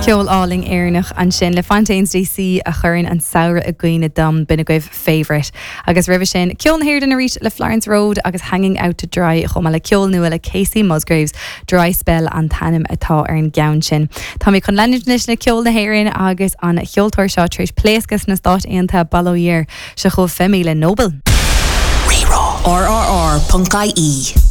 Ceol áling éarnach an sin le Fontaines DC a churann an saoire a gcuoine dom bina goibh favourite. Agus ribh sin ceol na hhéir na rít le Florence Road agus hanging out to dry chum le ceol nua le Casey Musgraves dry spell an tanim atá ar an gceann sin. Tá mé chun lenis na ceol na hhéireann agus an cheoltóir seo tríéis pléascas na stát aonanta ballóír se chomh 5,000 Nobel. RRR.ie